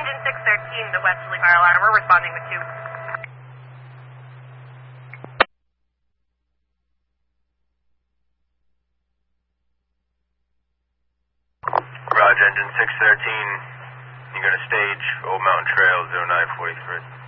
Engine 613, the westerly fire alarm. We're responding with 2. Roger, Engine 613. You got a stage, Old Mountain Trail, 0943.